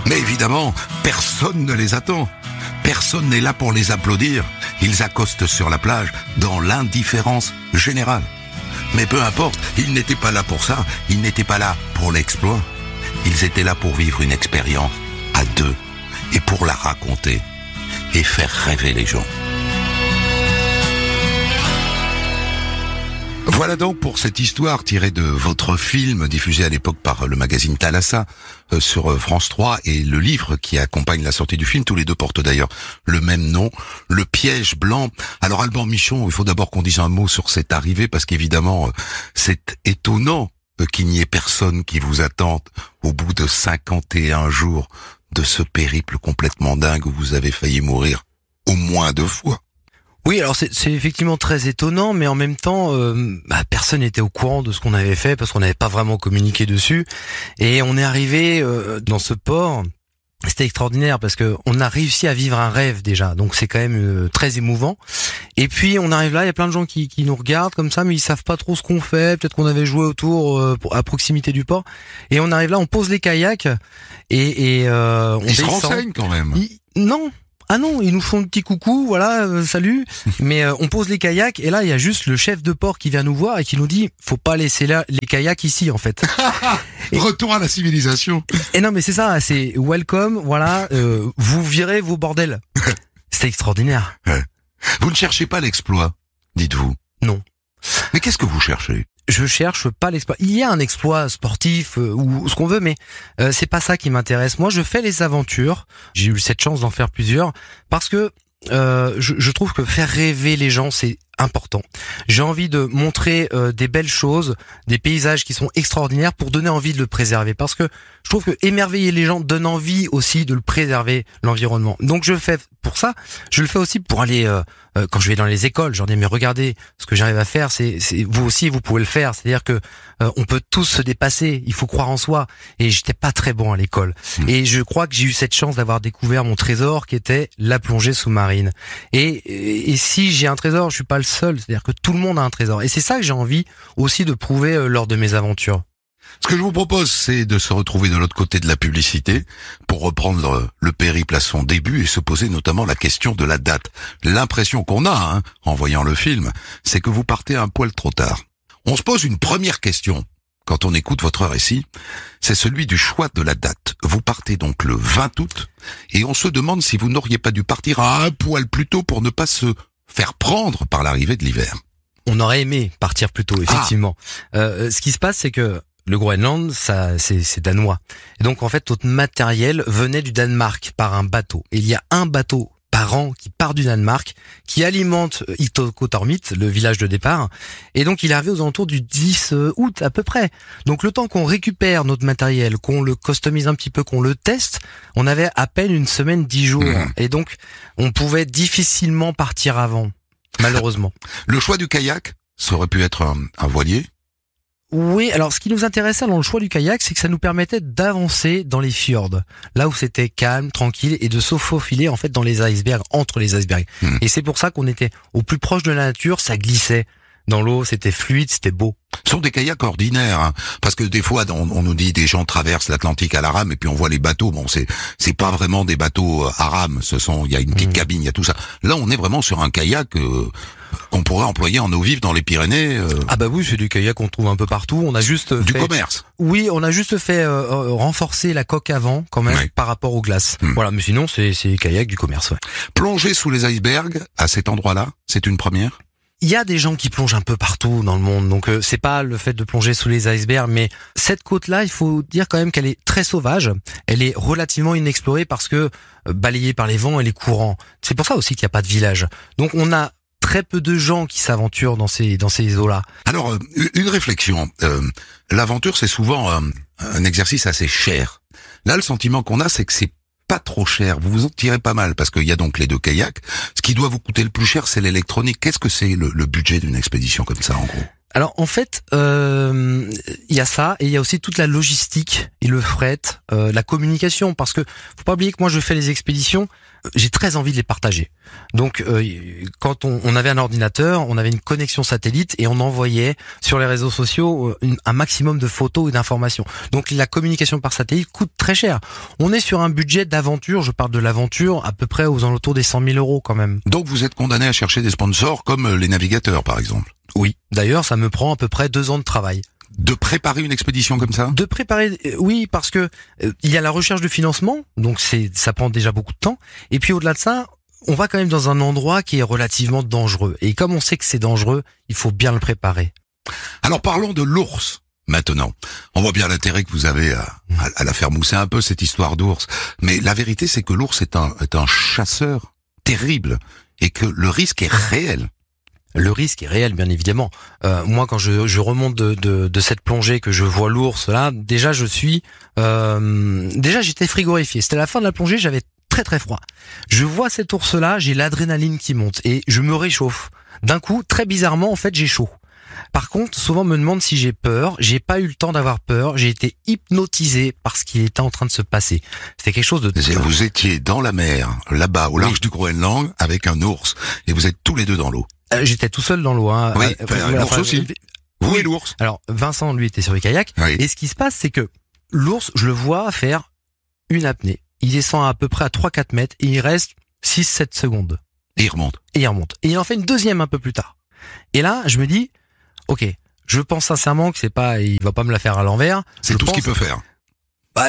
Mais évidemment, personne ne les attend. Personne n'est là pour les applaudir. Ils accostent sur la plage dans l'indifférence générale. Mais peu importe, ils n'étaient pas là pour ça. Ils n'étaient pas là pour l'exploit. Ils étaient là pour vivre une expérience à deux et pour la raconter et faire rêver les gens. Voilà donc pour cette histoire tirée de votre film diffusé à l'époque par le magazine Thalassa sur France 3 et le livre qui accompagne la sortie du film. Tous les deux portent d'ailleurs le même nom, Le Piège Blanc. Alors Alban Michon, il faut d'abord qu'on dise un mot sur cette arrivée parce qu'évidemment c'est étonnant qu'il n'y ait personne qui vous attende au bout de 51 jours de ce périple complètement dingue où vous avez failli mourir au moins 2 fois. Oui, alors c'est effectivement très étonnant, mais en même temps, personne n'était au courant de ce qu'on avait fait parce qu'on n'avait pas vraiment communiqué dessus. Et on est arrivé dans ce port. C'était extraordinaire parce que on a réussi à vivre un rêve déjà, donc c'est quand même très émouvant. Et puis on arrive là, il y a plein de gens qui nous regardent comme ça, mais ils savent pas trop ce qu'on fait. Peut-être qu'on avait joué autour à proximité du port. Et on arrive là, on pose les kayaks et on Ils descend. se renseignent quand même. Non. Ah non, ils nous font un petit coucou, voilà, salut. Mais on pose les kayaks et là il y a juste le chef de port qui vient nous voir et qui nous dit faut pas laisser là les kayaks ici en fait. Retour à la civilisation. Et non mais c'est ça, c'est welcome, voilà, vous virez vos bordels. C'est extraordinaire. Ouais. Vous ne cherchez pas l'exploit, dites-vous. Non. Mais qu'est-ce que vous cherchez ? Je cherche pas l'exploit. Il y a un exploit sportif ou ce qu'on veut, mais c'est pas ça qui m'intéresse. Moi, je fais les aventures. J'ai eu cette chance d'en faire plusieurs parce que je trouve que faire rêver les gens, c'est important. J'ai envie de montrer des belles choses, des paysages qui sont extraordinaires pour donner envie de le préserver. Parce que je trouve que émerveiller les gens donne envie aussi de le préserver, l'environnement. Donc je le fais pour ça. Je le fais aussi pour aller quand je vais dans les écoles. J'en ai mais regardez ce que j'arrive à faire. C'est vous aussi vous pouvez le faire. C'est-à-dire que on peut tous se dépasser. Il faut croire en soi. Et j'étais pas très bon à l'école. Et je crois que j'ai eu cette chance d'avoir découvert mon trésor qui était la plongée sous-marine. Et si j'ai un trésor, je suis pas le seul, c'est-à-dire que tout le monde a un trésor. Et c'est ça que j'ai envie aussi de prouver lors de mes aventures. Ce que je vous propose, c'est de se retrouver de l'autre côté de la publicité pour reprendre le périple à son début et se poser notamment la question de la date. L'impression qu'on a, en voyant le film, c'est que vous partez un poil trop tard. On se pose une première question quand on écoute votre récit, c'est celui du choix de la date. Vous partez donc le 20 août et on se demande si vous n'auriez pas dû partir un poil plus tôt pour ne pas se faire prendre par l'arrivée de l'hiver. On aurait aimé partir plus tôt, effectivement. Ce qui se passe, c'est que le Groenland, ça, c'est danois. Et donc, en fait, notre matériel venait du Danemark par un bateau. Et il y a un bateau par an qui part du Danemark, qui alimente Ittoqqortoormiit, le village de départ. Et donc, il est arrivé aux alentours du 10 août, à peu près. Donc, le temps qu'on récupère notre matériel, qu'on le customise un petit peu, qu'on le teste, on avait à peine une semaine, 10 jours. Et donc, on pouvait difficilement partir avant, malheureusement. Le choix du kayak, ça aurait pu être un voilier. Oui, alors ce qui nous intéressait dans le choix du kayak, c'est que ça nous permettait d'avancer dans les fjords, là où c'était calme, tranquille, et de se faufiler en fait dans les icebergs, entre les icebergs. Et c'est pour ça qu'on était au plus proche de la nature, ça glissait dans l'eau, c'était fluide, c'était beau. Ce sont des kayaks ordinaires, parce que des fois on nous dit des gens traversent l'Atlantique à la rame et puis on voit les bateaux. Bon, c'est pas vraiment des bateaux à rame. Il y a une petite cabine, il y a tout ça. Là, on est vraiment sur un kayak qu'on pourrait employer en eau vive dans les Pyrénées. Ah bah oui, c'est du kayak qu'on trouve un peu partout. On a juste du fait... commerce. Oui, on a juste fait renforcer la coque avant quand même par rapport aux glaces. Voilà, mais sinon c'est kayak du commerce. Ouais. Plonger sous les icebergs à cet endroit-là, c'est une première. Il y a des gens qui plongent un peu partout dans le monde, donc c'est pas le fait de plonger sous les icebergs, mais cette côte-là, il faut dire quand même qu'elle est très sauvage, elle est relativement inexplorée parce que balayée par les vents et les courants. C'est pour ça aussi qu'il n'y a pas de village. Donc on a très peu de gens qui s'aventurent dans ces eaux-là. Alors, une réflexion. L'aventure, c'est souvent un exercice assez cher. Là, le sentiment qu'on a, c'est que c'est pas trop cher. Vous vous en tirez pas mal parce qu'il y a donc les deux kayaks. Ce qui doit vous coûter le plus cher, c'est l'électronique. Qu'est-ce que c'est le budget d'une expédition comme ça, en gros ? Alors en fait, il y a ça et il y a aussi toute la logistique et le fret, la communication, parce que faut pas oublier que moi je fais les expéditions, j'ai très envie de les partager. Donc quand on avait un ordinateur, on avait une connexion satellite et on envoyait sur les réseaux sociaux un maximum de photos et d'informations. Donc la communication par satellite coûte très cher. On est sur un budget d'aventure, je parle de l'aventure, à peu près aux alentours des 100 000 € quand même. Donc vous êtes condamné à chercher des sponsors comme les navigateurs par exemple. Oui, d'ailleurs ça me prend à peu près 2 ans de travail. De préparer une expédition comme ça? De préparer, oui, parce que il y a la recherche de financement, donc ça prend déjà beaucoup de temps. Et puis au-delà de ça, on va quand même dans un endroit qui est relativement dangereux. Et comme on sait que c'est dangereux, il faut bien le préparer. Alors parlons de l'ours maintenant. On voit bien l'intérêt que vous avez à la faire mousser un peu cette histoire d'ours. Mais la vérité c'est que l'ours est un chasseur terrible et que le risque est réel. Le risque est réel, bien évidemment. Moi, quand je remonte de cette plongée, que je vois l'ours là, déjà j'étais frigorifié. C'était la fin de la plongée, j'avais très très froid. Je vois cet ours là, j'ai l'adrénaline qui monte et je me réchauffe. D'un coup, très bizarrement, en fait, j'ai chaud. Par contre, souvent on me demande si j'ai peur. J'ai pas eu le temps d'avoir peur. J'ai été hypnotisé par ce qui était en train de se passer. C'était quelque chose de... Vous étiez dans la mer, là-bas, au large du Groenland, avec un ours, et vous êtes tous les deux dans l'eau. J'étais tout seul dans l'eau. Hein. Oui, l'ours aussi. Vous et l'ours. Alors, Vincent, lui, était sur le kayak. Oui. Et ce qui se passe, c'est que l'ours, je le vois faire une apnée. Il descend à peu près à 3-4 mètres et il reste 6-7 secondes. Et il remonte. Et il remonte. Et il en fait une deuxième un peu plus tard. Et là, je me dis, ok, je pense sincèrement que il va pas me la faire à l'envers. C'est tout ce qu'il peut faire. Bah,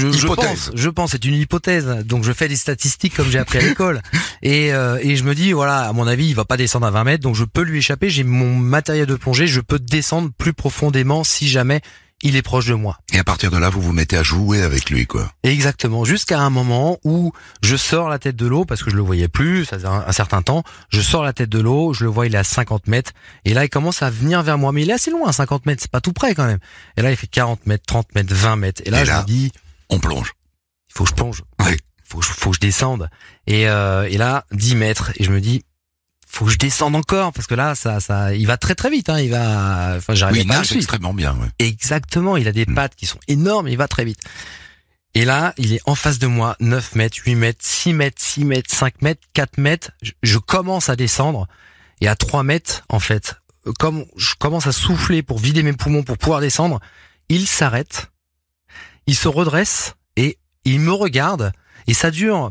je pense, c'est une hypothèse. Donc, je fais des statistiques comme j'ai appris à l'école. Et je me dis, voilà, à mon avis, il va pas descendre à 20 mètres. Donc, je peux lui échapper. J'ai mon matériel de plongée. Je peux descendre plus profondément si jamais il est proche de moi. Et à partir de là, vous vous mettez à jouer avec lui, quoi. Exactement. Jusqu'à un moment où je sors la tête de l'eau parce que je le voyais plus, ça faisait un certain temps. Je sors la tête de l'eau, je le vois, il est à 50 mètres. Et là, il commence à venir vers moi. Mais il est assez loin, 50 mètres. C'est pas tout près, quand même. Et là, il fait 40 mètres, 30 mètres, 20 mètres. Et là, je me dis, on plonge. Il faut que je plonge. Oui. Faut que je descende. Et là, 10 mètres. Et je me dis, faut que je descende encore parce que là il va très très vite, hein. Il nage extrêmement bien, ouais. Exactement, il a des pattes qui sont énormes, il va très vite. Et là, il est en face de moi, 9 mètres, 8 mètres, 6 mètres, 6 mètres, 5 mètres, 4 mètres, je commence à descendre et à 3 mètres en fait, comme je commence à souffler pour vider mes poumons pour pouvoir descendre, il s'arrête. Il se redresse et il me regarde et ça dure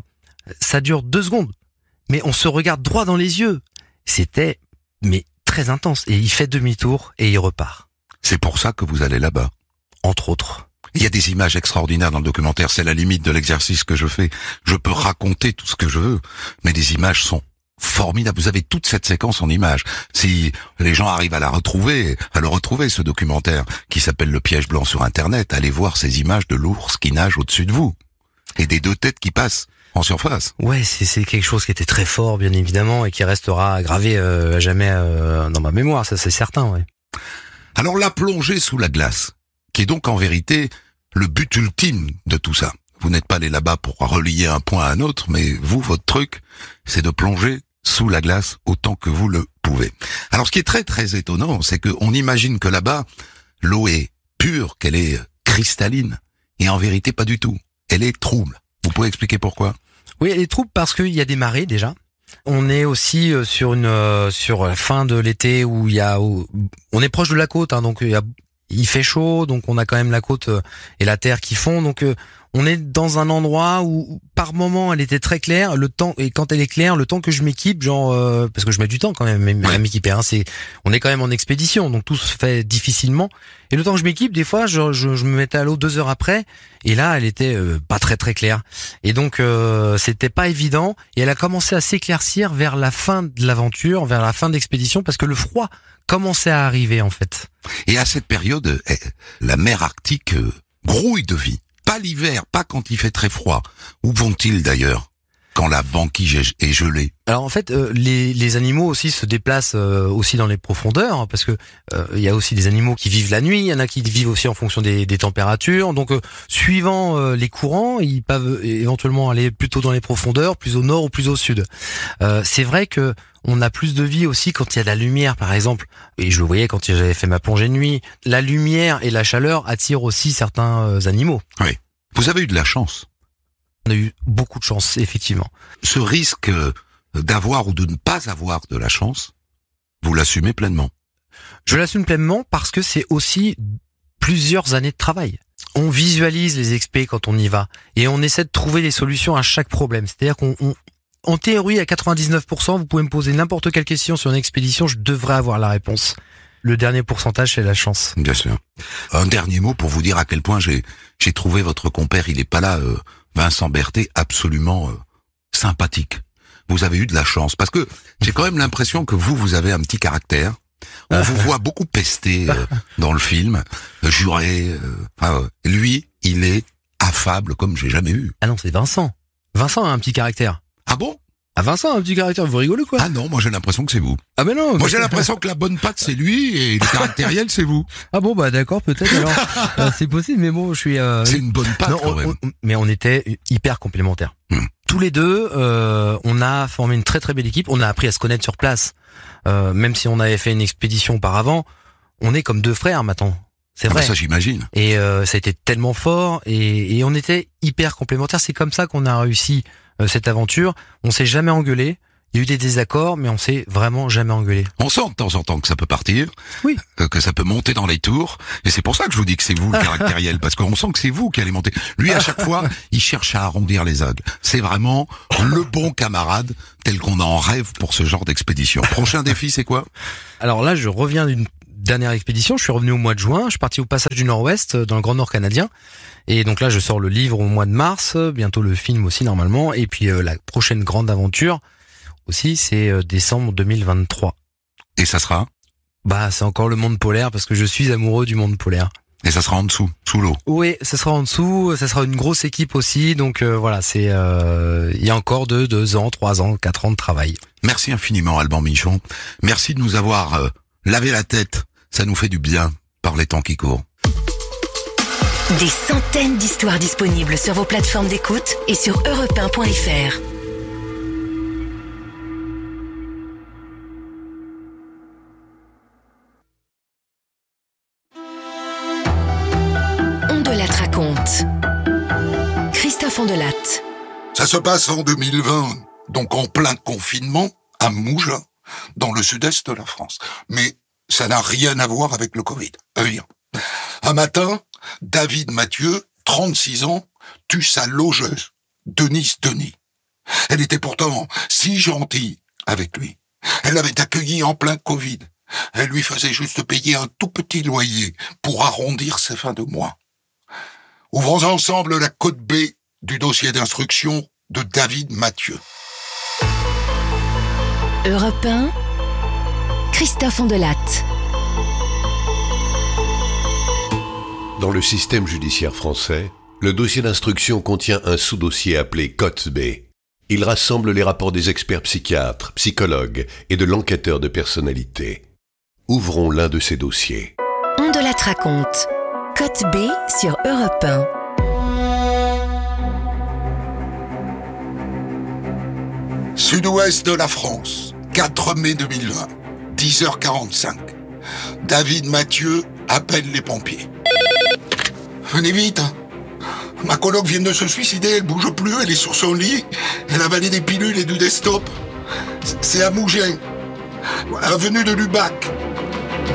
2 secondes. Mais on se regarde droit dans les yeux. C'était, très intense. Et il fait demi-tour et il repart. C'est pour ça que vous allez là-bas. Entre autres. Il y a des images extraordinaires dans le documentaire. C'est la limite de l'exercice que je fais. Je peux raconter tout ce que je veux, mais les images sont formidables. Vous avez toute cette séquence en images. Si les gens arrivent à le retrouver, ce documentaire qui s'appelle Le Piège Blanc sur Internet, allez voir ces images de l'ours qui nage au-dessus de vous. Et des 2 têtes qui passent en surface. Ouais, c'est quelque chose qui était très fort, bien évidemment, et qui restera gravé à jamais dans ma mémoire, ça c'est certain, ouais. Alors la plongée sous la glace, qui est donc en vérité le but ultime de tout ça. Vous n'êtes pas allé là-bas pour relier un point à un autre, mais vous, votre truc, c'est de plonger sous la glace autant que vous le pouvez. Alors ce qui est très très étonnant, c'est qu'on imagine que là-bas, l'eau est pure, qu'elle est cristalline, et en vérité pas du tout. Elle est trouble. Vous pouvez expliquer pourquoi? Oui, elle est trouble parce qu'il y a des marées déjà. On est aussi sur la fin de l'été où on est proche de la côte, hein, donc il fait chaud, donc on a quand même la côte et la terre qui fond, donc on est dans un endroit où par moment elle était très claire, et quand elle est claire, le temps que je m'équipe, parce que je mets du temps quand même à m'équiper, hein, on est quand même en expédition, donc tout se fait difficilement, et le temps que je m'équipe, des fois je me mettais à l'eau 2 heures après, et là elle était pas très très claire, et donc c'était pas évident, et elle a commencé à s'éclaircir vers la fin de l'aventure, vers la fin de l'expédition, parce que le froid commençait à arriver en fait. Et à cette période, la mer Arctique grouille de vie. Pas l'hiver, pas quand il fait très froid. Où vont-ils d'ailleurs? quand la banquise est gelée? Alors en fait, les animaux aussi se déplacent aussi dans les profondeurs, hein, parce que il y a aussi des animaux qui vivent la nuit, il y en a qui vivent aussi en fonction des températures. Donc suivant les courants, ils peuvent éventuellement aller plutôt dans les profondeurs, plus au nord ou plus au sud. C'est vrai que on a plus de vie aussi quand il y a de la lumière, par exemple. Et je le voyais quand j'avais fait ma plongée de nuit. La lumière et la chaleur attirent aussi certains animaux. Oui. Vous avez eu de la chance. On a eu beaucoup de chance, effectivement. Ce risque d'avoir ou de ne pas avoir de la chance, vous l'assumez pleinement. Je l'assume pleinement parce que c'est aussi plusieurs années de travail. On visualise les expés quand on y va et on essaie de trouver des solutions à chaque problème. C'est-à-dire en théorie, à 99%, vous pouvez me poser n'importe quelle question sur une expédition, je devrais avoir la réponse. Le dernier pourcentage, c'est la chance. Bien sûr. Un dernier mot pour vous dire à quel point j'ai trouvé votre compère, il est pas là, Vincent Berthet, absolument sympathique. Vous avez eu de la chance, parce que j'ai quand même l'impression que vous avez un petit caractère. On vous voit beaucoup pester dans le film, jurer. Lui, il est affable comme j'ai jamais eu. Ah non, c'est Vincent. Vincent a un petit caractère. Ah bon? Ah Vincent a un petit caractère, vous rigolez quoi? Ah non, moi j'ai l'impression que c'est vous. Ah mais non. Moi j'ai l'impression que la bonne patte c'est lui et le caractériel c'est vous. Ah bon bah d'accord, peut-être alors. C'est possible, mais bon, je suis. C'est une bonne patte non, quand même. Mais on était hyper complémentaires. Tous les deux, on a formé une très très belle équipe. On a appris à se connaître sur place. Même si on avait fait une expédition auparavant, on est comme deux frères maintenant. C'est vrai. Ça j'imagine. Et ça a été tellement fort et on était hyper complémentaires. C'est comme ça qu'on a réussi cette aventure. On s'est jamais engueulé. Il y a eu des désaccords, mais on s'est vraiment jamais engueulé. On sent de temps en temps que ça peut partir, oui, que ça peut monter dans les tours, et c'est pour ça que je vous dis que c'est vous le caractériel, parce qu'on sent que c'est vous qui allez monter. Lui, à chaque fois, il cherche à arrondir les angles. C'est vraiment le bon camarade tel qu'on en rêve pour ce genre d'expédition. Prochain défi, c'est quoi? Alors là, je reviens d'une dernière expédition. Je suis revenu au mois de juin. Je suis parti au passage du Nord-Ouest, dans le Grand Nord canadien. Et donc là, je sors le livre au mois de mars, bientôt le film aussi normalement. Et puis la prochaine grande aventure aussi, c'est décembre 2023. Et ça sera? Bah, c'est encore le monde polaire parce que je suis amoureux du monde polaire. Et ça sera en dessous, sous l'eau? Oui, ça sera en dessous. Ça sera une grosse équipe aussi. Donc voilà, c'est il y a encore 2 ans, 3 ans, 4 ans de travail. Merci infiniment, Alban Michon. Merci de nous avoir lavé la tête. Ça nous fait du bien par les temps qui courent. Des centaines d'histoires disponibles sur vos plateformes d'écoute et sur europe1.fr. Ondelatte raconte. Christophe Ondelatte. Ça se passe en 2020, donc en plein confinement, à Mougins, dans le sud-est de la France. Mais ça n'a rien à voir avec le Covid. Rien. Un matin, David Mathieu, 36 ans, tue sa logeuse, Denise Denis. Elle était pourtant si gentille avec lui. Elle l'avait accueilli en plein Covid. Elle lui faisait juste payer un tout petit loyer pour arrondir ses fins de mois. Ouvrons ensemble la cote B du dossier d'instruction de David Mathieu. Europe 1, Christophe Ondelatte. Dans le système judiciaire français, le dossier d'instruction contient un sous-dossier appelé cote B. Il rassemble les rapports des experts psychiatres, psychologues et de l'enquêteur de personnalité. Ouvrons l'un de ces dossiers. Ondelatte raconte. Cote B sur Europe 1. Sud-ouest de la France, 4 mai 2020, 10h45. David Mathieu appelle les pompiers. Venez vite, hein. Ma coloc vient de se suicider, elle bouge plus, elle est sur son lit, elle a avalé des pilules et du Destop. C'est à Mougins, avenue de Lubac.